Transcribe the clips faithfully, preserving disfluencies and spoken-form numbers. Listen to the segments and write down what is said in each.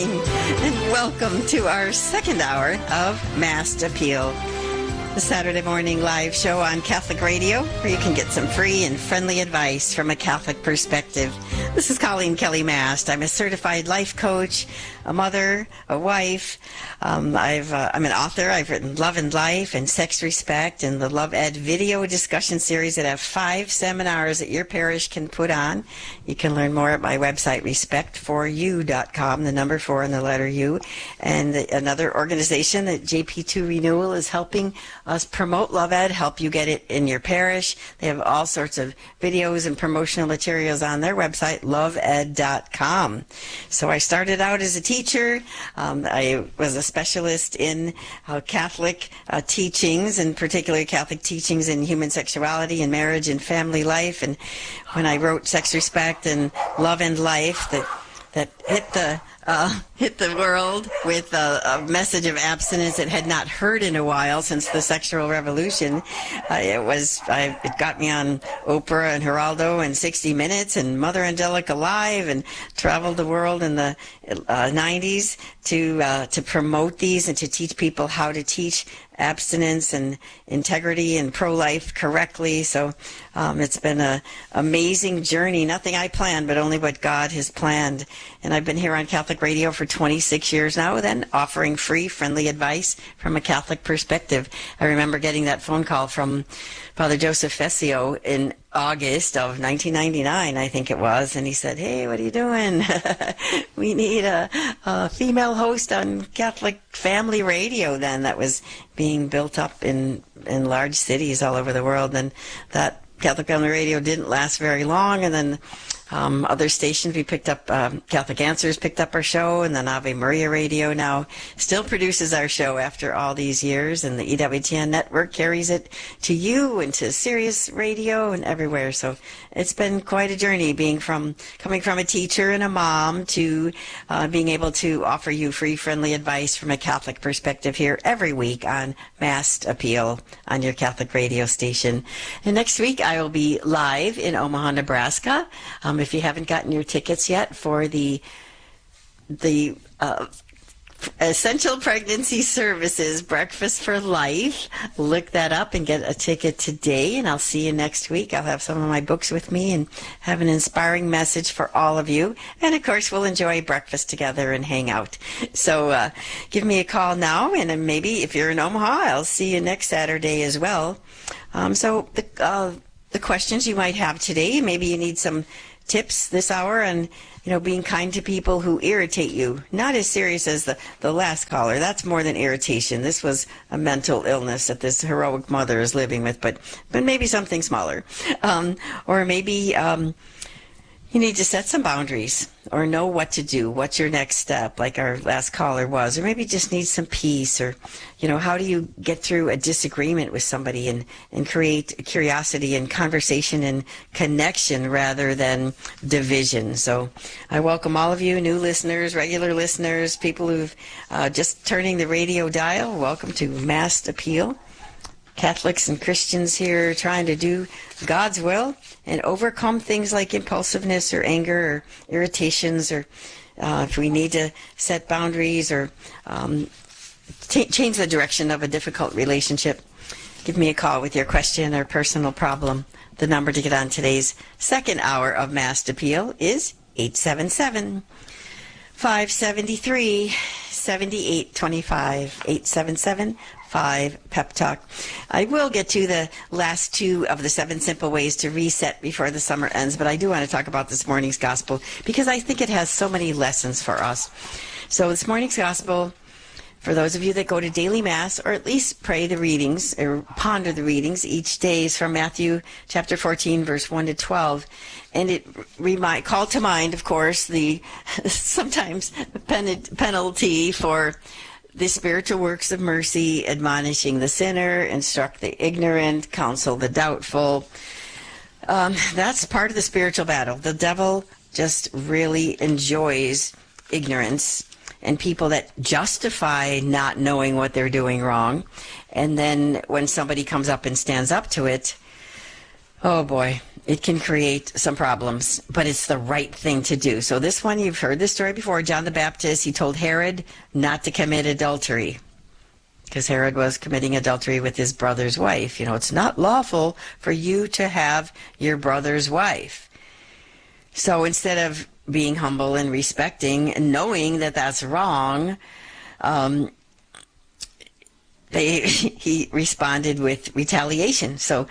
And welcome to our second hour of Mass Appeal, the Saturday morning live show on Catholic Radio, where you can get some free and friendly advice from a Catholic perspective. This is Colleen Kelly Mast. I'm a certified life coach, a mother, a wife. Um, I've, uh, I'm an author. I've written Love and Life and Sex Respect and the Love Ed video discussion series that have five seminars that your parish can put on. You can learn more at my website, respect for you dot com, the number four and the letter U. And the, another organization that J P two Renewal is helping us promote Love Ed, help you get it in your parish. They have all sorts of videos and promotional materials on their website, love ed dot com. So I started out as a teacher. Um, I was a specialist in uh, Catholic uh, teachings, and particularly Catholic teachings in human sexuality and marriage and family life. And when I wrote Sex Respect and Love and Life, that that hit the uh, hit the world with a, a message of abstinence it had not heard in a while since the sexual revolution. Uh, it was I, it got me on Oprah and Geraldo and sixty minutes and Mother Angelica Live, and traveled the world in the uh, nineties to uh, to promote these and to teach people how to teach abstinence and integrity and pro-life correctly. So um, it's been an amazing journey. Nothing I planned, but only what God has planned. And I've been here on Catholic Radio for twenty-six years now, then offering free, friendly advice from a Catholic perspective. I remember getting that phone call from Father Joseph Fessio in August of nineteen ninety-nine, I think it was, and he said, "Hey, what are you doing? We need a, a female host on Catholic Family Radio." Then that was being built up in in large cities all over the world, and that Catholic Family Radio didn't last very long, and then Um, other stations, we picked up, um, Catholic Answers picked up our show, and then Ave Maria Radio now still produces our show after all these years, and the E W T N network carries it to you and to Sirius Radio and everywhere. So it's been quite a journey, being from coming from a teacher and a mom to uh, being able to offer you free, friendly advice from a Catholic perspective here every week on Mass Appeal on your Catholic radio station. And next week I will be live in Omaha, Nebraska. Um, If you haven't gotten your tickets yet for the the uh, Essential Pregnancy Services Breakfast for Life, look that up and get a ticket today, and I'll see you next week. I'll have some of my books with me and have an inspiring message for all of you. And, of course, we'll enjoy breakfast together and hang out. So uh, give me a call now, and then maybe if you're in Omaha, I'll see you next Saturday as well. Um, so the, uh, the questions you might have today, maybe you need some tips this hour on, you know, being kind to people who irritate you. Not as serious as the, the last caller. That's more than irritation. This was a mental illness that this heroic mother is living with, but, but maybe something smaller. Um, or maybe um, you need to set some boundaries or know what to do. What's your next step, like our last caller was? Or maybe just need some peace, or, you know, how do you get through a disagreement with somebody and, and create curiosity and conversation and connection rather than division? So I welcome all of you, new listeners, regular listeners, people who've uh, just turning the radio dial. Welcome to Mass Appeal. Catholics and Christians here trying to do God's will and overcome things like impulsiveness or anger or irritations, or uh, if we need to set boundaries or um, t- change the direction of a difficult relationship. Give me a call with your question or personal problem. The number to get on today's second hour of Mass Appeal is eight seven seven, five seven three, seven eight two five, eight seven seven, five Pep Talk. I will get to the last two of the seven simple ways to reset before the summer ends, but I do want to talk about this morning's gospel because I think it has so many lessons for us. So this morning's gospel, for those of you that go to daily Mass, or at least pray the readings or ponder the readings each day, is from Matthew chapter fourteen, verse one to twelve. And it remind, call to mind, of course, the sometimes pen, penalty for the spiritual works of mercy, admonishing the sinner, instruct the ignorant, counsel the doubtful. Um, that's part of the spiritual battle. The devil just really enjoys ignorance and people that justify not knowing what they're doing wrong. And then when somebody comes up and stands up to it, oh boy, it can create some problems, but it's the right thing to do. So this one, you've heard this story before. John the Baptist, he told Herod not to commit adultery because Herod was committing adultery with his brother's wife. You know, it's not lawful for you to have your brother's wife. So instead of being humble and respecting and knowing that that's wrong, um, they, he responded with retaliation. So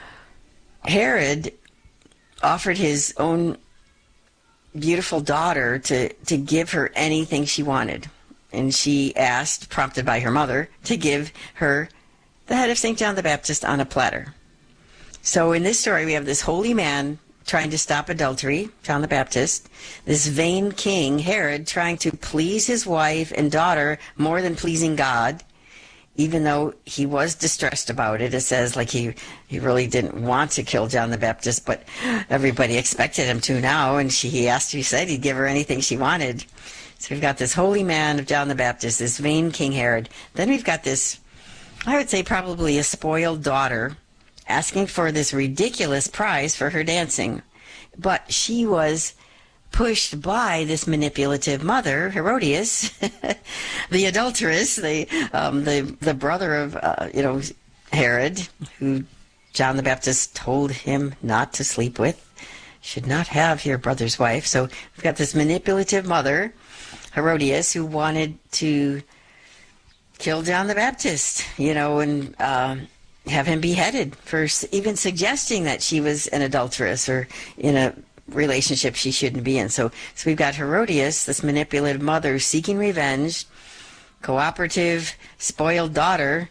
Herod offered his own beautiful daughter to, to give her anything she wanted. And she asked, prompted by her mother, to give her the head of Saint John the Baptist on a platter. So in this story, we have this holy man trying to stop adultery, John the Baptist, this vain king, Herod, trying to please his wife and daughter more than pleasing God, even though he was distressed about it. It says like he, he really didn't want to kill John the Baptist, but everybody expected him to now, and she, he asked, he said he'd give her anything she wanted. So we've got this holy man of John the Baptist, this vain King Herod. Then we've got this, I would say probably a spoiled daughter, asking for this ridiculous prize for her dancing. But she was pushed by this manipulative mother, Herodias, the adulteress, the um, the the brother of uh, you know Herod, who John the Baptist told him not to sleep with, should not have your brother's wife. So we've got this manipulative mother, Herodias, who wanted to kill John the Baptist, you know, and uh, have him beheaded for even suggesting that she was an adulteress or in a relationship she shouldn't be in. So, so we've got Herodias, this manipulative mother, seeking revenge, cooperative, spoiled daughter,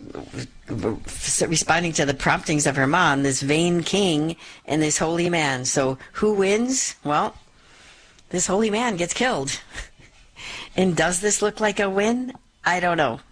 responding to the promptings of her mom, this vain king, and this holy man. So who wins? Well, this holy man gets killed. And does this look like a win? I don't know.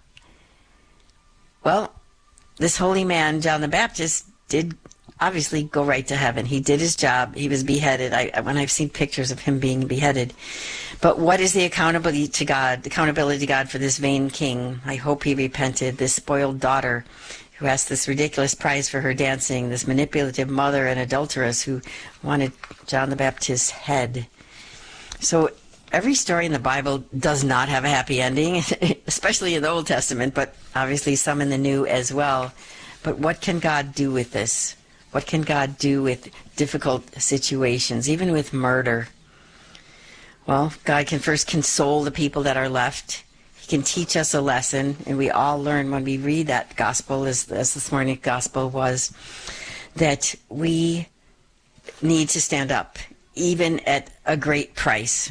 Well, this holy man, John the Baptist, did obviously go right to heaven. He did his job. He was beheaded. I, when I've seen pictures of him being beheaded. But what is the accountability to God, accountability to God for this vain king? I hope he repented. This spoiled daughter who asked this ridiculous prize for her dancing, this manipulative mother and adulteress who wanted John the Baptist's head. So every story in the Bible does not have a happy ending, especially in the Old Testament, but obviously some in the New as well. But what can God do with this? What can God do with difficult situations, even with murder? Well, God can first console the people that are left. He can teach us a lesson, and we all learn when we read that gospel, as, as this morning's gospel was, that we need to stand up, even at a great price.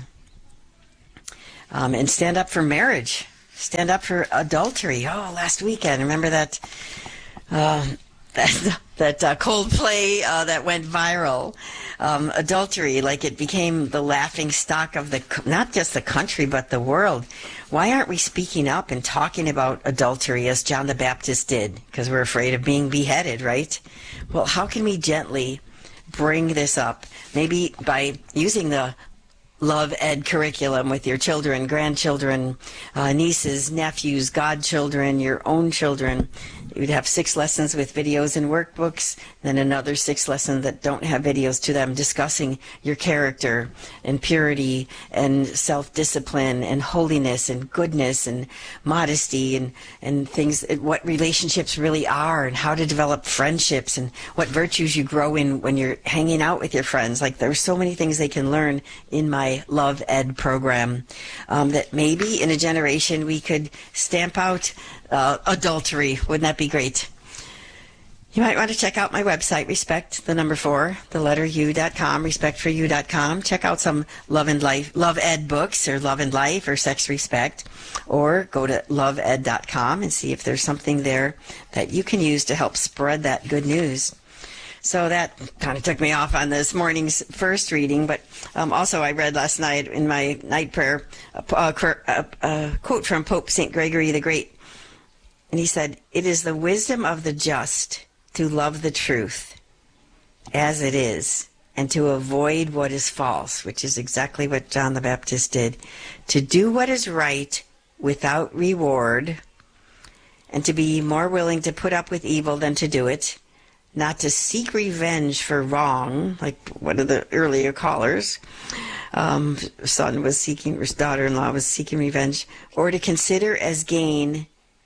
Um, and stand up for marriage. Stand up for adultery. Oh, last weekend, remember that... Uh, that that uh, Coldplay uh, that went viral, um, adultery, like it became the laughing stock of the, not just the country, but the world. Why aren't we speaking up and talking about adultery as John the Baptist did? Because we're afraid of being beheaded, right? Well, how can we gently bring this up? Maybe by using the Love Ed curriculum with your children, grandchildren, uh, nieces, nephews, godchildren, your own children. You'd have six lessons with videos and workbooks, then another six lessons that don't have videos to them, discussing your character and purity and self-discipline and holiness and goodness and modesty and, and things, what relationships really are and how to develop friendships and what virtues you grow in when you're hanging out with your friends. Like there's so many things they can learn in my Love Ed program um, that maybe in a generation we could stamp out uh, adultery. Wouldn't that be great? You might want to check out my website, Respect, the number four, the letter U dot com, respect for you dot com. Check out some Love and Life, Love Ed books, or Love and Life, or Sex Respect, or go to love ed dot com and see if there's something there that you can use to help spread that good news. So that kind of took me off on this morning's first reading, but um, also I read last night in my night prayer a, a, a, a quote from Pope Saint Gregory the Great. And he said, "It is the wisdom of the just to love the truth as it is and to avoid what is false," which is exactly what John the Baptist did. To do what is right without reward and to be more willing to put up with evil than to do it, not to seek revenge for wrong, like one of the earlier callers. Um, son was seeking, his daughter-in-law was seeking revenge, or to consider as gain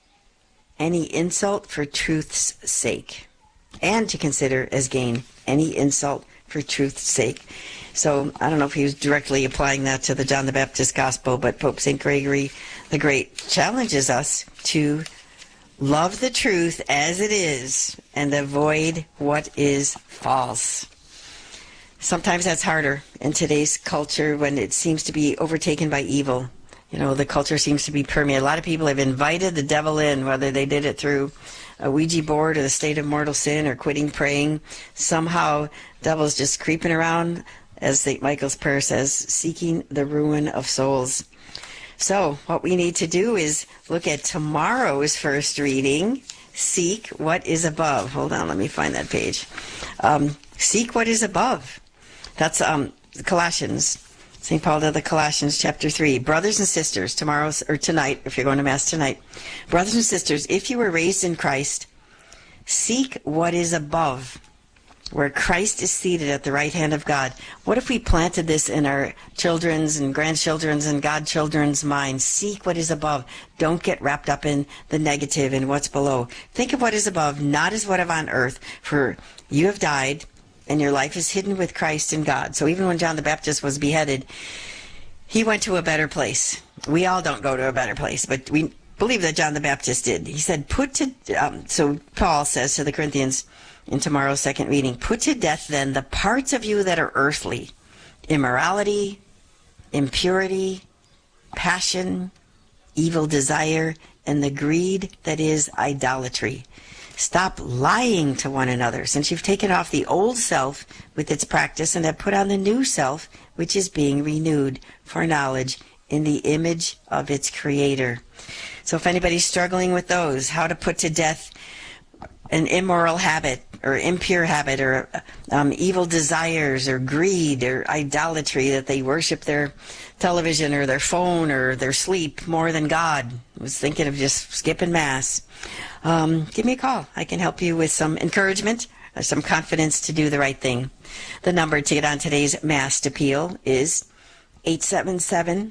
any insult for truth's sake, and to consider as gain any insult for truth's sake. So I don't know if he was directly applying that to the John the Baptist Gospel, but Pope Saint Gregory the Great challenges us to love the truth as it is and avoid what is false. Sometimes that's harder in today's culture when it seems to be overtaken by evil. You know, the culture seems to be permeated. A lot of people have invited the devil in, whether they did it through a Ouija board or the state of mortal sin or quitting praying. Somehow, devil's just creeping around, as Saint Michael's prayer says, seeking the ruin of souls. So what we need to do is look at tomorrow's first reading, Seek What Is Above. Hold on, let me find that page. Um, Seek What Is Above. That's um, Colossians. Saint Paul to the Colossians, chapter three. Brothers and sisters, tomorrow's, or tonight, if you're going to Mass tonight. Brothers and sisters, if you were raised in Christ, seek what is above, where Christ is seated at the right hand of God. What if we planted this in our children's and grandchildren's and godchildren's minds? Seek what is above. Don't get wrapped up in the negative and what's below. Think of what is above, not as what is on earth, for you have died, and your life is hidden with Christ in God. So even when John the Baptist was beheaded, he went to a better place. We all don't go to a better place, but we believe that John the Baptist did. He said, put to, um, so Paul says to the Corinthians in tomorrow's second reading, put to death then the parts of you that are earthly, immorality, impurity, passion, evil desire, and the greed that is idolatry. Stop lying to one another, since you've taken off the old self with its practice and have put on the new self, which is being renewed for knowledge in the image of its creator. So if anybody's struggling with those, how to put to death an immoral habit or impure habit or um, evil desires or greed or idolatry, that they worship their television or their phone or their sleep more than God, I was thinking of just skipping Mass. Um, give me a call. I can help you with some encouragement, or some confidence to do the right thing. The number to get on today's Mass Appeal is eight seven seven,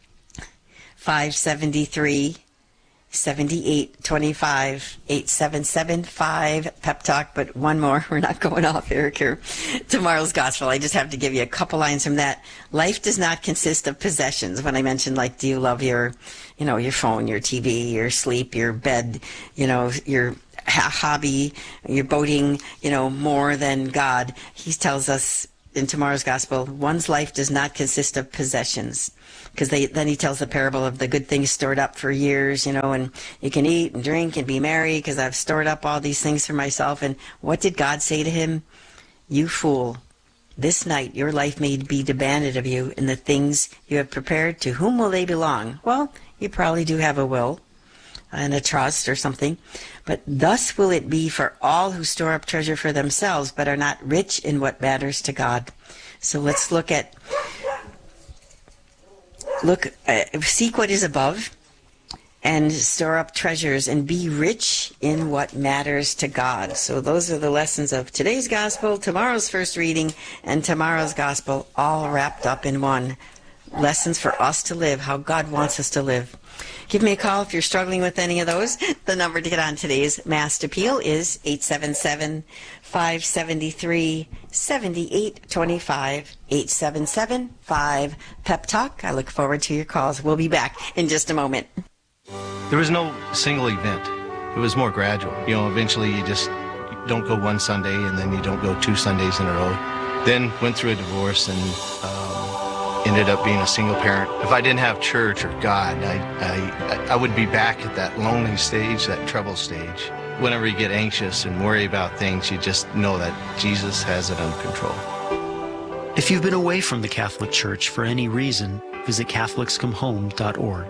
five seven three, seven eight two five, eight seven seven five pep talk. But one more, we're not going off, Eric, here. Tomorrow's Gospel, I just have to give you a couple lines from that. Life does not consist of possessions. When I mentioned, like, do you love your, you know, your phone, your T V, your sleep, your bed, you know, your hobby, your boating, you know, more than God. He tells us in tomorrow's Gospel, one's life does not consist of possessions. Because they then he tells the parable of the good things stored up for years, you know, and you can eat and drink and be merry because I've stored up all these things for myself. And what did God say to him? You fool, this night your life may be demanded of you, and the things you have prepared, to whom will they belong? Well, you probably do have a will and a trust or something. But thus will it be for all who store up treasure for themselves, but are not rich in what matters to God. So let's look at Look, uh, seek what is above and store up treasures and be rich in what matters to God. So those are the lessons of today's Gospel, tomorrow's first reading, and tomorrow's Gospel, all wrapped up in one. Lessons for us to live, how God wants us to live. Give me a call if you're struggling with any of those. The number to get on today's Mass Appeal is eight seven seven, five seven three, seven eight two five, eight seven seven five pep talk. I look forward to your calls. We'll be back in just a moment. There was no single event. It was more gradual. You know, eventually you just don't go one Sunday and then you don't go two Sundays in a row. Then went through a divorce and um, ended up being a single parent. If I didn't have church or God, I, I, I would be back at that lonely stage, that trouble stage. Whenever you get anxious and worry about things, you just know that Jesus has it under control. If you've been away from the Catholic Church for any reason, visit Catholics Come Home dot org.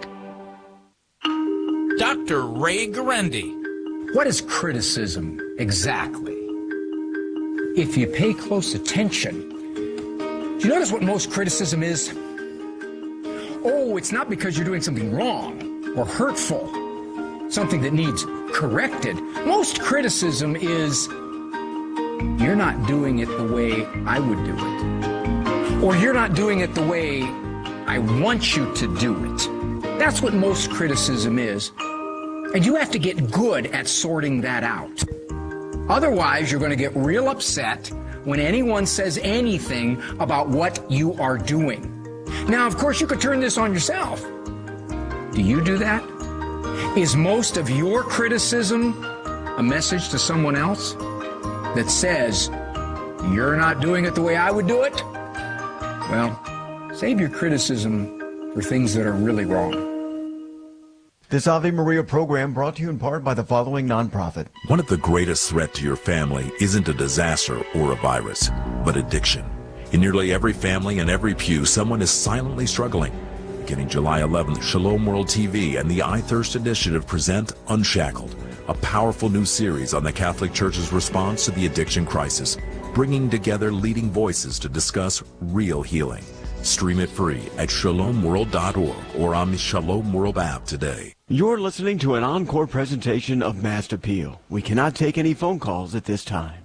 Doctor Ray Guarendi. What is criticism exactly? If you pay close attention, do you notice what most criticism is? Oh, it's not because you're doing something wrong or hurtful, something that needs corrected. Most criticism is you're not doing it the way I would do it. Or you're not doing it the way I want you to do it. That's what most criticism is. And you have to get good at sorting that out. Otherwise, you're going to get real upset when anyone says anything about what you are doing. Now, of course, you could turn this on yourself. Do you do that? Is most of your criticism a message to someone else that says, you're not doing it the way I would do it? Well, save your criticism for things that are really wrong. This Ave Maria program brought to you in part by the following nonprofit. One of the greatest threats to your family isn't a disaster or a virus, but addiction. In nearly every family and every pew, someone is silently struggling. Beginning July eleventh, Shalom World T V and the I Thirst Initiative present Unshackled, a powerful new series on the Catholic Church's response to the addiction crisis, bringing together leading voices to discuss real healing. Stream it free at shalom world dot org or on the Shalom World app today. You're listening to an encore presentation of Mass Appeal. We cannot take any phone calls at this time.